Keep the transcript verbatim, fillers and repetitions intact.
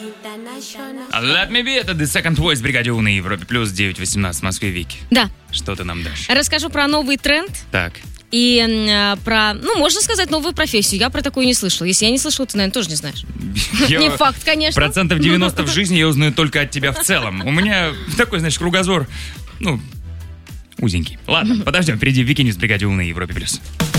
Let me be, это The Second Voice в бригаде У на Европе плюс девять восемнадцать в Москве. Вики. Да. Что ты нам дашь? Расскажу про новый тренд. Так. И э, про, ну, можно сказать, новую профессию. Я про такую не слышала. Если я не слышала, ты, наверное, тоже не знаешь. Не факт, конечно. Процентов девяносто в жизни я узнаю только от тебя в целом. У меня такой, знаешь, кругозор, ну, узенький. Ладно, подождем. Впереди Вики Ньюс в бригаде У на Европе плюс.